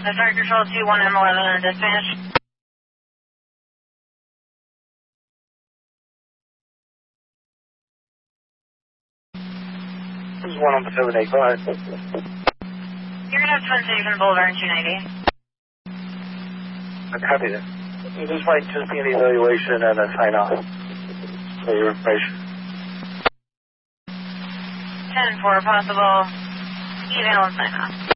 Target Control 21M11 dispatch. This is 11785. You're going to have Twin Station Boulevard 290. I copy that. This might just be an evaluation and a sign-off for your information. 10-4 possible. Eval and sign off.